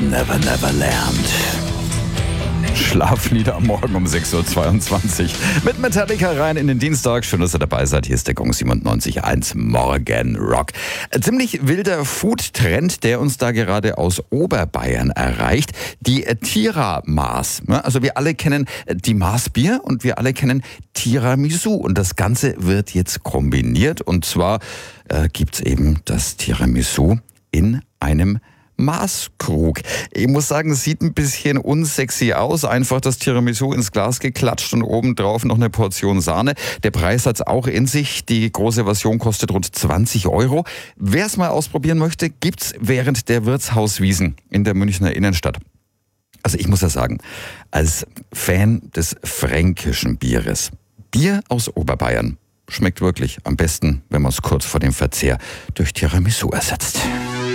Never Never Land. Schlaflieder am Morgen um 6.22 Uhr. Mit Metallica rein in den Dienstag. Schön, dass ihr dabei seid. Hier ist der Gong 97.1 Morgen Rock. Ein ziemlich wilder Food-Trend, der uns da gerade aus Oberbayern erreicht. Die Tira-Maß. Also wir alle kennen die Maßbier und wir alle kennen Tiramisu. Und das Ganze wird jetzt kombiniert. Und zwar gibt's eben das Tiramisu in einem Maßkrug. Ich muss sagen, es sieht ein bisschen unsexy aus. Einfach das Tiramisu ins Glas geklatscht und obendrauf noch eine Portion Sahne. Der Preis hat's auch in sich. Die große Version kostet rund 20 Euro. Wer es mal ausprobieren möchte, gibt's während der Wirtshauswiesen in der Münchner Innenstadt. Also ich muss ja sagen, als Fan des fränkischen Bieres, Bier aus Oberbayern schmeckt wirklich am besten, wenn man es kurz vor dem Verzehr durch Tiramisu ersetzt.